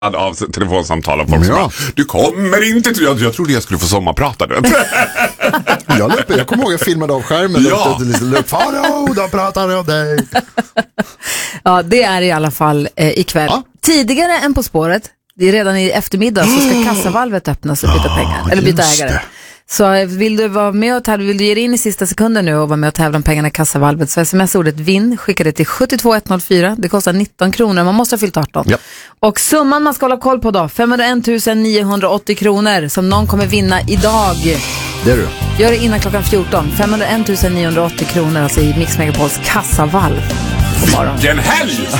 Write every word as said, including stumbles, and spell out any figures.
av telefonsamtal av folk som Ja. bara, du kommer inte till, jag, jag trodde jag skulle få sommarprata. Jag, löper, jag kommer ihåg jag filmade av skärmen. Ja. Farao, då pratar jag om dig. Ja, det är i alla fall eh, ikväll. Ja. Tidigare än På spåret, det är redan i eftermiddag, så ska kassavalvet öppnas och byta pengar. Eller byta just ägare. det. Så eh, vill du vara med och tävla, vill du ge dig in i sista sekunden nu och vara med och tävla om pengarna i kassavalvet, så sms-ordet vinn, skicka det till sju två ett noll fyra. Det kostar nitton kronor, man måste ha fyllt arton. Ja. Och summan man ska hålla koll på då, femhundraett tusen niohundraåttio kronor, som någon kommer vinna idag. Det är du. Gör det innan klockan fjorton. femhundraett tusen niohundraåttio kronor, alltså i Mix Megapols kassavalv. God morgon. Vilken helg!